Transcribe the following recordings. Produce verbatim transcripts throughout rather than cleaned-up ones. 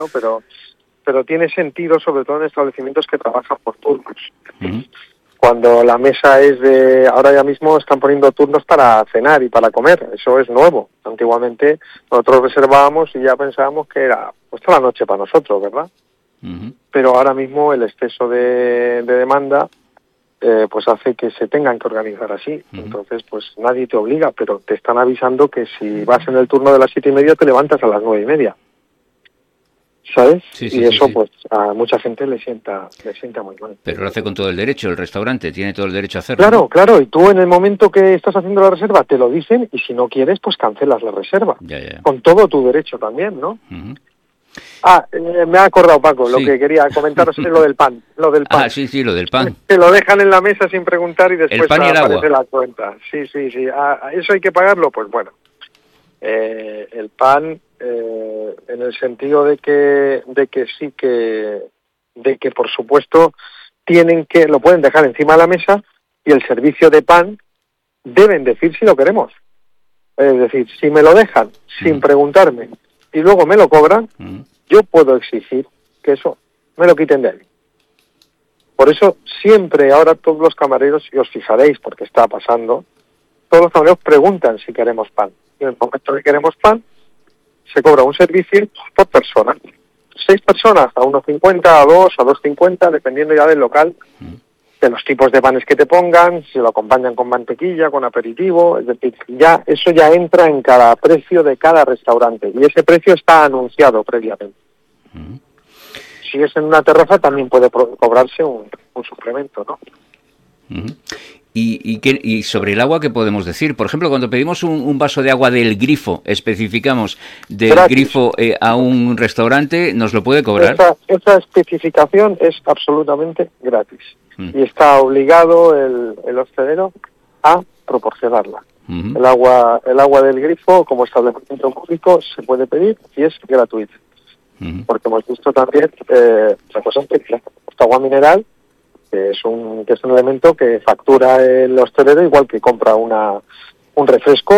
¿no? Pero, pero tiene sentido sobre todo en establecimientos que trabajan por turnos. Uh-huh. Cuando la mesa es de... Ahora ya mismo están poniendo turnos para cenar y para comer, eso es nuevo. Antiguamente nosotros reservábamos y ya pensábamos que era pues toda la noche para nosotros, ¿verdad? Uh-huh. Pero ahora mismo el exceso de, de demanda eh, pues hace que se tengan que organizar así. Uh-huh. Entonces pues nadie te obliga, pero te están avisando que si vas en el turno de las siete y media te levantas a las nueve y media. ¿Sabes? Sí, sí, y eso sí, sí. pues a mucha gente le sienta le sienta muy mal. Pero lo hace con todo el derecho, el restaurante tiene todo el derecho a hacerlo. Claro, ¿no? claro, y tú en el momento que estás haciendo la reserva te lo dicen y si no quieres pues cancelas la reserva. Ya, ya. Con todo tu derecho también, ¿no? Uh-huh. Ah, eh, me ha acordado Paco, Sí. lo que quería comentaros es lo del pan, lo del pan. Ah, sí, sí, lo del pan. Te lo dejan en la mesa sin preguntar y después El pan y el aparece agua. la cuenta. Sí, sí, sí. Ah, ¿eso hay que pagarlo? Pues bueno. Eh, el pan, eh, en el sentido de que, de que sí que, de que por supuesto tienen que, lo pueden dejar encima de la mesa y el servicio de pan deben decir si lo queremos. Es decir, si me lo dejan uh-huh. sin preguntarme y luego me lo cobran, uh-huh. yo puedo exigir que eso me lo quiten de ahí. Por eso siempre ahora todos los camareros, y os fijaréis porque está pasando, todos los camareros preguntan si queremos pan. Y en el momento que queremos pan, se cobra un servicio por persona. Seis personas, a uno cincuenta, a dos, a dos cincuenta, dependiendo ya del local, de los tipos de panes que te pongan, si lo acompañan con mantequilla, con aperitivo, es decir, ya eso ya entra en cada precio de cada restaurante y ese precio está anunciado previamente. Uh-huh. Si es en una terraza también puede pro- cobrarse un, un suplemento, ¿no? Uh-huh. ¿Y, y, qué, ¿Y sobre el agua qué podemos decir? Por ejemplo, cuando pedimos un, un vaso de agua del grifo, especificamos del gratis. grifo eh, a un restaurante, ¿nos lo puede cobrar? Esa, esa especificación es absolutamente gratis. Uh-huh. Y está obligado el, el hostelero a proporcionarla. Uh-huh. El agua el agua del grifo, como establecimiento público, se puede pedir y es gratuito. Uh-huh. Porque hemos visto también eh, la cosa especial. Esta agua mineral, que es un que es un elemento que factura el hostelero igual que compra una un refresco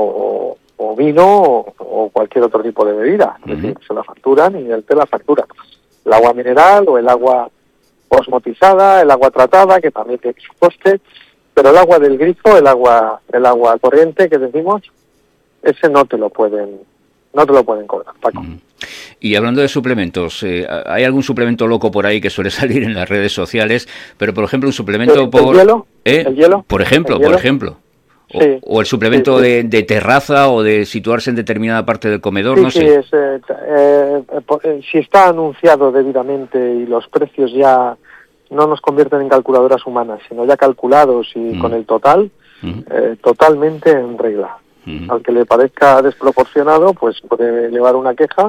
o, o vino o, o cualquier otro tipo de bebida. Uh-huh. Es decir, se la facturan y él te la factura. El agua mineral o el agua osmotizada, el agua tratada, que también tiene su coste, pero el agua del grifo, el agua el agua corriente que decimos, ese no te lo pueden no te lo pueden cobrar, Paco. Uh-huh. Y hablando de suplementos, eh, ¿hay algún suplemento loco por ahí que suele salir en las redes sociales? Pero, por ejemplo, un suplemento ¿El, por... ¿El hielo? ¿Eh? ¿El hielo? Por ejemplo, ¿El hielo? por ejemplo. O, sí, o el suplemento sí, sí. De, de terraza o de situarse en determinada parte del comedor, sí, no sí, sé. Es, eh, eh, eh, si está anunciado debidamente y los precios ya no nos convierten en calculadoras humanas, sino ya calculados y mm. con el total, mm. eh, totalmente en regla. Mm. Al que le parezca desproporcionado, pues puede elevar una queja,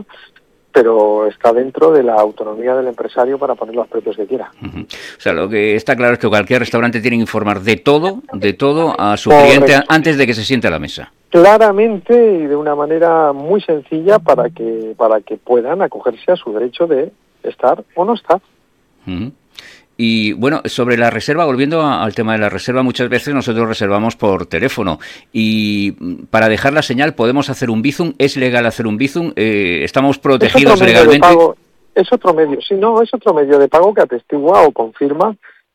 pero está dentro de la autonomía del empresario para poner los precios que quiera. Uh-huh. O sea, lo que está claro es que cualquier restaurante tiene que informar de todo, de todo a su Correcto. cliente antes de que se siente a la mesa. Claramente y de una manera muy sencilla para que para que puedan acogerse a su derecho de estar o no estar. Uh-huh. Y bueno, sobre la reserva, volviendo a, al tema de la reserva, muchas veces nosotros reservamos por teléfono y para dejar la señal podemos hacer un Bizum. ¿Es legal hacer un Bizum? Eh, ¿Estamos protegidos es legalmente? Pago, es otro medio, sí, no, es otro medio de pago que atestigua o confirma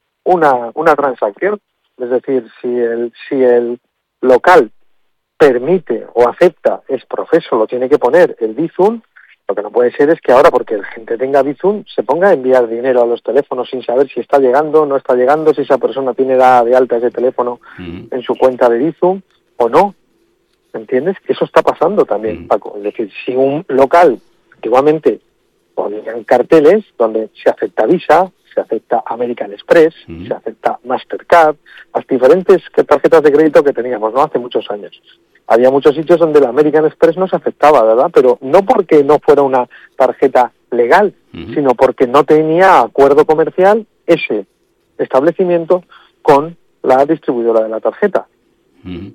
una una transacción. Es decir, si el si el local permite o acepta, es profeso, lo tiene que poner el Bizum. Lo que no puede ser es que ahora, porque la gente tenga Bizum, se ponga a enviar dinero a los teléfonos sin saber si está llegando, no está llegando, si esa persona tiene da de alta ese teléfono uh-huh. en su cuenta de Bizum o no. ¿Entiendes? Eso está pasando también, uh-huh. Paco. Es decir, si un local, antiguamente, ponían carteles donde se acepta Visa, se acepta American Express, uh-huh. se acepta Mastercard, las diferentes tarjetas de crédito que teníamos, ¿no? Hace muchos años. Había muchos sitios donde la American Express no se aceptaba, ¿verdad? Pero no porque no fuera una tarjeta legal, uh-huh. sino porque no tenía acuerdo comercial ese establecimiento con la distribuidora de la tarjeta. Uh-huh.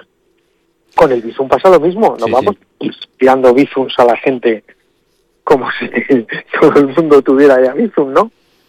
Con el Bizum pasa lo mismo, nos sí, vamos sí. enviando Bizums a la gente como si todo el mundo tuviera ya Bizum, ¿no?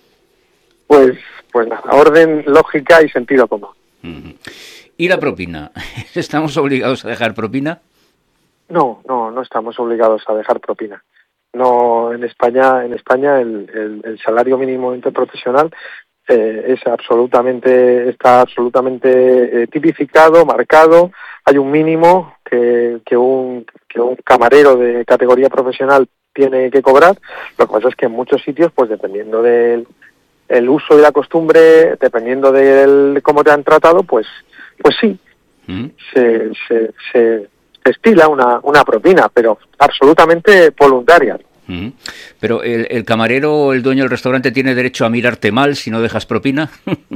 Pues, pues nada, orden, lógica y sentido común. Uh-huh. ¿Y la propina? ¿Estamos obligados a dejar propina? No, no, no estamos obligados a dejar propina. No, en España, en España el, el, el salario mínimo interprofesional eh, es absolutamente, está absolutamente eh, tipificado, marcado. Hay un mínimo que, que un, que un camarero de categoría profesional tiene que cobrar. Lo que pasa es que en muchos sitios, pues dependiendo del el uso y la costumbre, dependiendo de cómo te han tratado, pues, pues sí, ¿Mm? se, se, se estila una, una propina, pero absolutamente voluntaria. Uh-huh. Pero el, el camarero o el dueño del restaurante tiene derecho a mirarte mal si no dejas propina.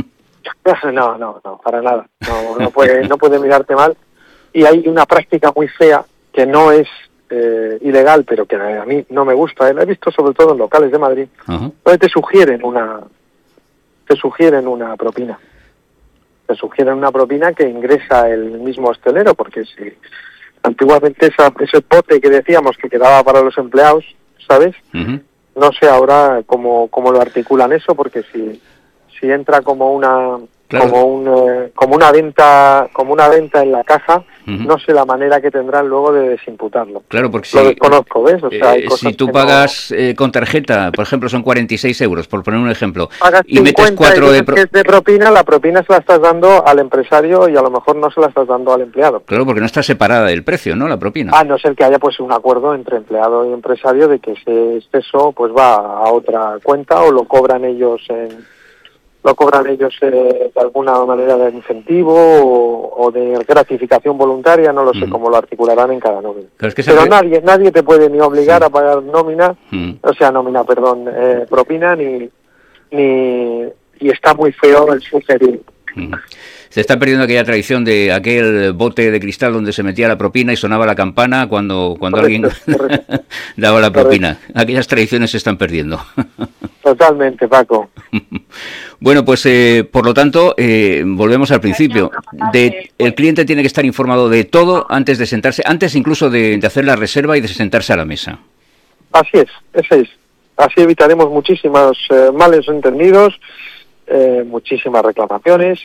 No, no, no, para nada. No, no puede, no puede mirarte mal. Y hay una práctica muy fea que no es eh, ilegal, pero que a mí no me gusta. La he visto sobre todo en locales de Madrid, uh-huh. donde te sugieren una, te sugieren una propina. Te sugieren una propina que ingresa el mismo hostelero, porque si antiguamente esa, ese pote que decíamos que quedaba para los empleados, ¿sabes? Uh-huh. No sé ahora cómo, cómo lo articulan eso, porque si si entra como una claro. como un eh, como una venta como una venta en la caja, uh-huh. no sé la manera que tendrán luego de desimputarlo. Claro, porque lo si, desconozco, ¿ves? O sea, hay eh, cosas si tú que pagas no... eh, con tarjeta, por ejemplo, son cuarenta y seis euros, por poner un ejemplo, pagas y metes cuatro de, pro... de propina, la propina se la estás dando al empresario y a lo mejor no se la estás dando al empleado. Claro, porque no está separada del precio, ¿no? La propina. A no ser que haya pues un acuerdo entre empleado y empresario de que ese exceso pues va a otra cuenta o lo cobran ellos en lo cobran ellos eh, de alguna manera de incentivo o, o de gratificación voluntaria, no lo sé mm. cómo lo articularán en cada nómina. Pero, es que Pero nadie nadie te puede ni obligar sí. a pagar nómina, mm. o sea, nómina, perdón, eh, propina, ni, ni y está muy feo el sugerir. Mm. Se está perdiendo aquella tradición de aquel bote de cristal donde se metía la propina y sonaba la campana cuando, cuando correcto, alguien correcto. daba la propina. Correcto. Aquellas tradiciones se están perdiendo. Totalmente, Paco. Bueno, pues eh, por lo tanto, eh, volvemos al principio. De, el cliente tiene que estar informado de todo antes de sentarse, antes incluso de, de hacer la reserva y de sentarse a la mesa. Así es, ese es. Así evitaremos muchísimos eh, males entendidos, eh, muchísimas reclamaciones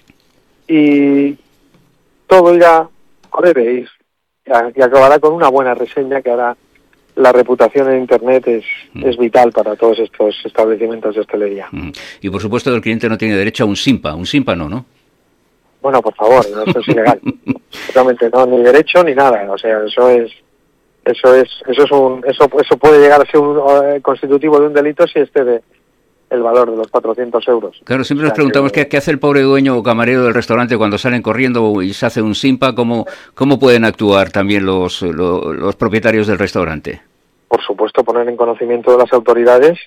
y todo irá a debe ir y acabará con una buena reseña que hará. La reputación en Internet es, mm. es vital para todos estos establecimientos de hostelería. Mm. Y por supuesto el cliente no tiene derecho a un SIMPA, un SIMPA no, ¿no? Bueno, por favor, no, eso es ilegal. Realmente no, ni derecho ni nada, o sea, eso es eso es eso es un eso eso puede llegar a ser un uh, constitutivo de un delito si excede el valor de los cuatrocientos euros. Claro, siempre nos o sea, preguntamos que, qué, qué hace el pobre dueño o camarero del restaurante cuando salen corriendo y se hace un SIMPA, ¿cómo, cómo pueden actuar también los, los, los propietarios del restaurante? Por supuesto, poner en conocimiento de las autoridades,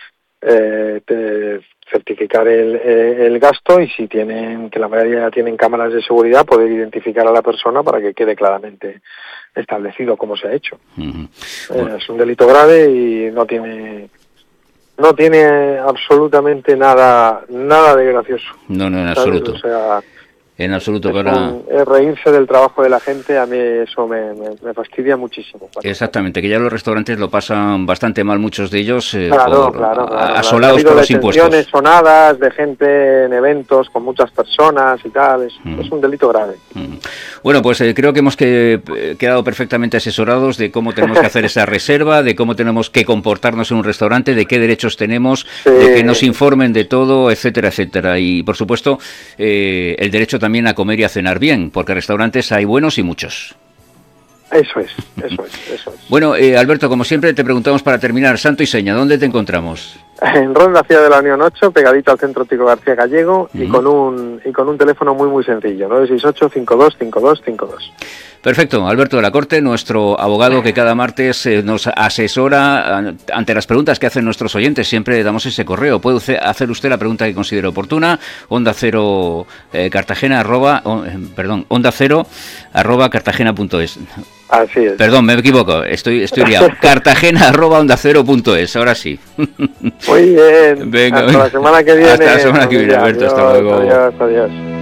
eh, te, certificar el, eh, el gasto y si tienen, que la mayoría tienen cámaras de seguridad, poder identificar a la persona para que quede claramente establecido cómo se ha hecho. Uh-huh. Eh, bueno. Es un delito grave y no tiene... No tiene absolutamente nada nada de gracioso. No, no, en absoluto. O sea, en absoluto. Es, para... un, es reírse del trabajo de la gente, a mí eso me, me, me fastidia muchísimo. Exactamente, que ya los restaurantes lo pasan bastante mal, muchos de ellos, eh, claro, por, claro, claro, asolados claro. por los impuestos. Sonadas de gente en eventos con muchas personas y tal, es, mm. es un delito grave. Mm. Bueno, pues eh, creo que hemos que, eh, quedado perfectamente asesorados de cómo tenemos que hacer esa reserva, de cómo tenemos que comportarnos en un restaurante, de qué derechos tenemos, sí. de que nos informen de todo, etcétera, etcétera. Y, por supuesto, eh, el derecho también a comer y a cenar bien, porque restaurantes hay buenos y muchos. Eso es, eso es, eso es. Bueno, eh, Alberto, como siempre, te preguntamos para terminar, santo y seña, ¿dónde te encontramos? En Ronda Ciudad de la Unión ocho, pegadito al Centro Tico García Gallego, uh-huh. y con un y con un teléfono muy muy sencillo, nueve seis ocho, cinco dos cinco dos cinco dos. Perfecto, Alberto de la Corte, nuestro abogado que cada martes eh, nos asesora ante las preguntas que hacen nuestros oyentes. Siempre damos ese correo. Puede usted hacer usted la pregunta que considere oportuna. Onda Cero eh, Cartagena arroba, oh, eh, perdón, Onda Cero arroba Cartagena punto es. Así es. Perdón, me equivoco, estoy estoy liado. Cartagena arroba Onda Cero punto es. Ahora sí. Muy bien. Venga, hasta la semana que viene. Hasta la semana que viene, Alberto. Adiós, hasta luego. Adiós, adiós.